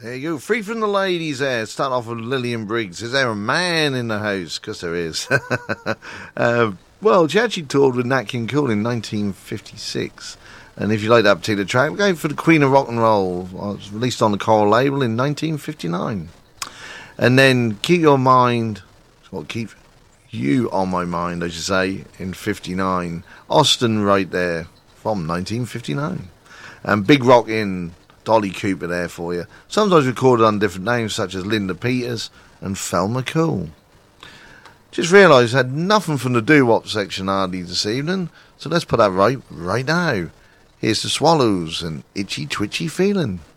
There you go. Free from the ladies there. Start off with Lillian Briggs. Is there a man in the house? Because there is. Well, she actually toured with Nat King Cole in 1956. And if you like that particular track, we're going for the Queen of Rock and Roll. Well, it was released on the Coral label in 1959. And then Keep Your Mind, or Keep You on My Mind, I should say, in 59. Austin right there from 1959. And Big Rockin', Dolly Cooper there for you. Sometimes recorded on different names such as Linda Peters and Thelma Cool. Just realised I had nothing from the doo-wop section hardly this evening, so let's put that right now. Here's the Swallows and Itchy Twitchy Feeling.